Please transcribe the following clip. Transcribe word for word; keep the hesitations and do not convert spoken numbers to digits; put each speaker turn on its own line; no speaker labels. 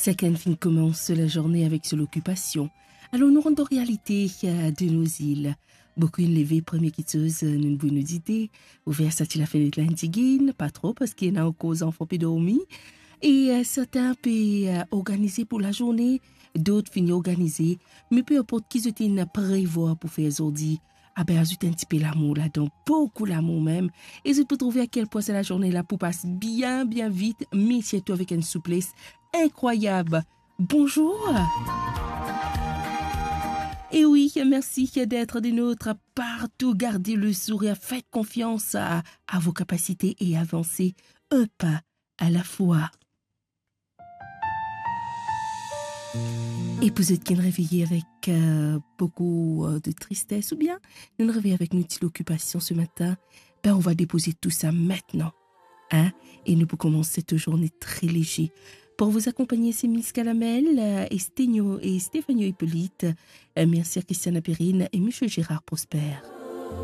Chacun fin commence la journée avec son occupation. Alors nous rendons réalité de nos îles. Beaucoup une levée première quitteuse nous bonne idée. Ouvert ça la fenêtre l'antigine, pas trop parce qu'il y en a cause enfants peu dormi. Et euh, certains peuvent euh, organiser pour la journée, d'autres finissent organiser. Mais peu importe qui se tienne prévoir pour faire aujourd'hui. Ah ben, ajoute un petit peu l'amour là-dedans, beaucoup l'amour même. Et je peux trouver à quel point c'est la journée là pour passer bien, bien vite, mais surtout avec une souplesse incroyable. Bonjour. Et oui, merci d'être des nôtres. Partout, gardez le sourire, faites confiance à, à vos capacités et avancez un pas à la fois. Et vous êtes qui nous réveillez avec euh, beaucoup euh, de tristesse ou bien nous nous réveillons avec une petite occupation ce matin, ben on va déposer tout ça maintenant. Hein? Et nous pouvons commencer cette journée très léger. Pour vous accompagner, c'est Miss Calamel, euh, et Sténio et Stéphanie Hippolyte. Euh, merci à Christiane Perrine et M. Gérard Prosper.